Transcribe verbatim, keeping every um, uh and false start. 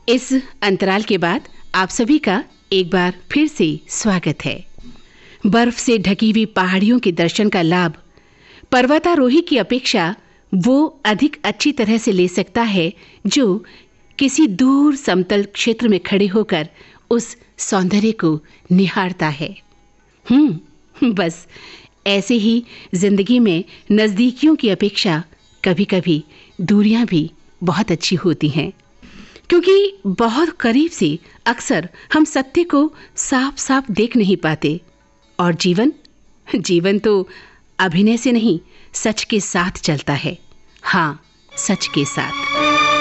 इस अंतराल के बाद आप सभी का एक बार फिर से स्वागत है। बर्फ से ढकी हुई पहाड़ियों के दर्शन का लाभ पर्वतारोही की अपेक्षा वो अधिक अच्छी तरह से ले सकता है जो किसी दूर समतल क्षेत्र में खड़े होकर उस सौंदर्य को निहारता है। हम्म बस ऐसे ही जिंदगी में नजदीकियों की अपेक्षा कभी-कभी दूरियां भी बहुत अच्छी होती हैं, क्योंकि बहुत करीब से अक्सर हम सत्य को साफ साफ देख नहीं पाते और जीवन जीवन तो अभिनय से नहीं, सच के साथ चलता है। हाँ, सच के साथ।